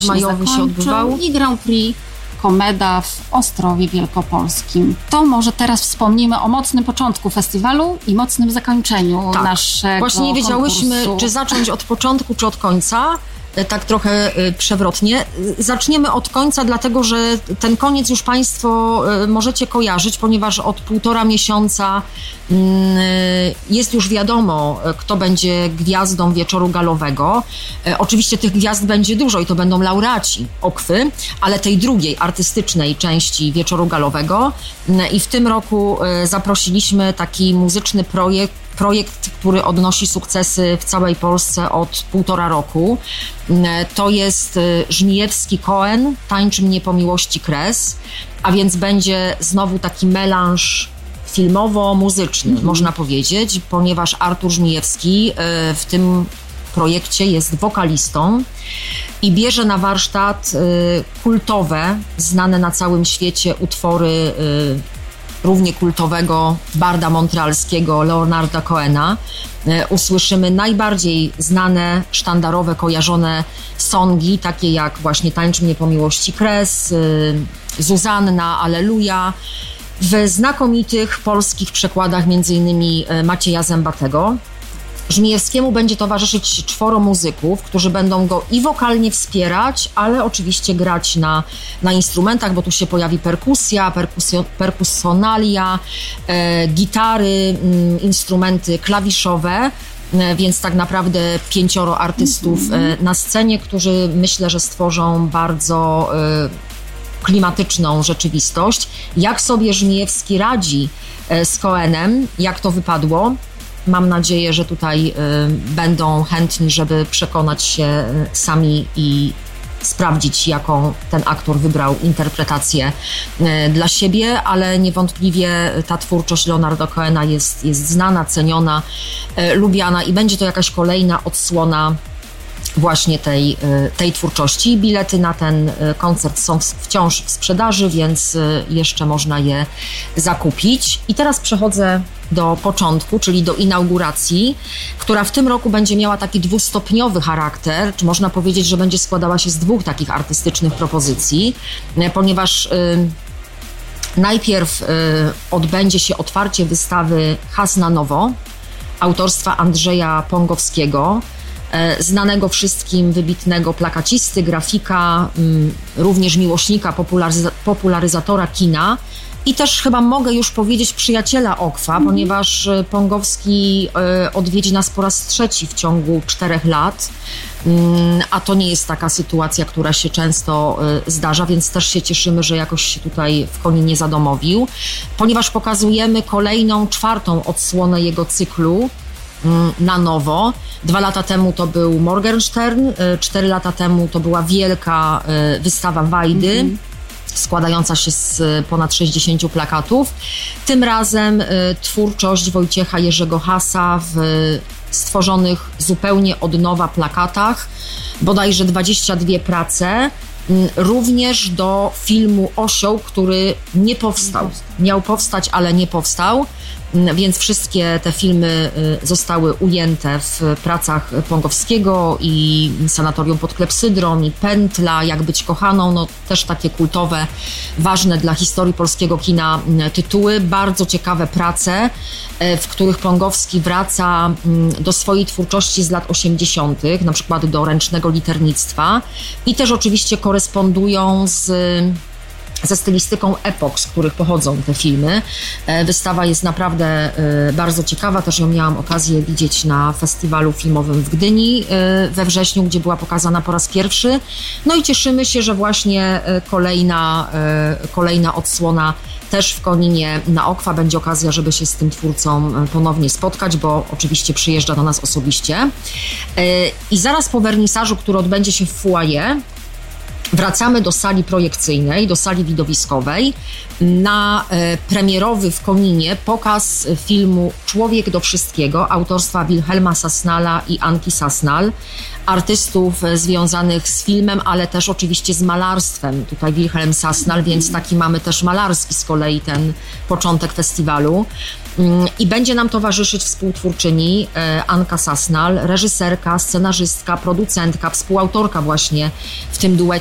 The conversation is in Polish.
majowy się odbywał i Grand Prix Komeda w Ostrowie Wielkopolskim. To może teraz wspomnimy o mocnym początku festiwalu i mocnym zakończeniu naszego Właśnie nie wiedziałyśmy, konkursu. czy zacząć od początku, czy od końca. Tak trochę przewrotnie. Zaczniemy od końca, dlatego że ten koniec już Państwo możecie kojarzyć, ponieważ od 1,5 miesiąca jest już wiadomo, kto będzie gwiazdą wieczoru galowego. Oczywiście tych gwiazd będzie dużo i to będą laureaci Okwy, ale tej drugiej artystycznej części wieczoru galowego. I w tym roku zaprosiliśmy taki muzyczny projekt, który odnosi sukcesy w całej Polsce od 1,5 roku. To jest Żmijewski Cohen, Tańczy mnie po miłości kres, a więc będzie znowu taki melanż filmowo-muzyczny, można powiedzieć, ponieważ Artur Żmijewski w tym projekcie jest wokalistą i bierze na warsztat kultowe, znane na całym świecie utwory równie kultowego barda montrealskiego Leonarda Cohena. Usłyszymy najbardziej znane, sztandarowe, kojarzone songi, takie jak właśnie Tańcz mnie po miłości kres, Zuzanna, Alleluja, w znakomitych polskich przekładach m.in. Macieja Zębatego. Żmijewskiemu będzie towarzyszyć 4 muzyków, którzy będą go i wokalnie wspierać, ale oczywiście grać na instrumentach, bo tu się pojawi perkusja, perkusjonalia, gitary, instrumenty klawiszowe, więc tak naprawdę 5 artystów na scenie, którzy myślę, że stworzą bardzo klimatyczną rzeczywistość. Jak sobie Żmijewski radzi z Cohenem, jak to wypadło? Mam nadzieję, że tutaj będą chętni, żeby przekonać się sami i sprawdzić, jaką ten aktor wybrał interpretację dla siebie, ale niewątpliwie ta twórczość Leonarda Cohena jest znana, ceniona, lubiana i będzie to jakaś kolejna odsłona właśnie tej twórczości. Bilety na ten koncert są wciąż w sprzedaży, więc jeszcze można je zakupić. I teraz przechodzę do początku, czyli do inauguracji, która w tym roku będzie miała taki 2-stopniowy charakter, czy można powiedzieć, że będzie składała się z 2 takich artystycznych propozycji, ponieważ najpierw odbędzie się otwarcie wystawy Has na nowo autorstwa Andrzeja Pągowskiego, znanego wszystkim wybitnego plakacisty, grafika, również miłośnika, popularyzatora kina i też chyba mogę już powiedzieć przyjaciela Okwa, ponieważ Pągowski odwiedzi nas po raz 3 w ciągu 4 lat, a to nie jest taka sytuacja, która się często zdarza, więc też się cieszymy, że jakoś się tutaj w Koninie zadomowił, ponieważ pokazujemy kolejną, 4. odsłonę jego cyklu na nowo. 2 lata temu to był Morgenstern, 4 lata temu to była wielka wystawa Wajdy, składająca się z ponad 60 plakatów. Tym razem twórczość Wojciecha Jerzego Hasa w stworzonych zupełnie od nowa plakatach, bodajże 22 prace, również do filmu Osioł, który nie powstał. Miał powstać, ale nie powstał, więc wszystkie te filmy zostały ujęte w pracach Pągowskiego i Sanatorium pod Klepsydrą i Pętla, Jak być kochaną, no też takie kultowe, ważne dla historii polskiego kina tytuły, bardzo ciekawe prace, w których Pągowski wraca do swojej twórczości z lat 80., na przykład do ręcznego liternictwa i też oczywiście korespondują ze stylistyką epok, z których pochodzą te filmy. Wystawa jest naprawdę bardzo ciekawa, też ją miałam okazję widzieć na festiwalu filmowym w Gdyni we wrześniu, gdzie była pokazana po raz pierwszy. No i cieszymy się, że właśnie kolejna odsłona też w Koninie na Okwa. Będzie okazja, żeby się z tym twórcą ponownie spotkać, bo oczywiście przyjeżdża do nas osobiście. I zaraz po wernisażu, który odbędzie się w foyer, wracamy do sali projekcyjnej, do sali widowiskowej na premierowy w Koninie pokaz filmu Człowiek do wszystkiego autorstwa Wilhelma Sasnala i Anki Sasnal, artystów związanych z filmem, ale też oczywiście z malarstwem. Tutaj Wilhelm Sasnal, więc taki mamy też malarski z kolei ten początek festiwalu. I będzie nam towarzyszyć współtwórczyni Anka Sasnal, reżyserka, scenarzystka, producentka, współautorka właśnie w tym duecie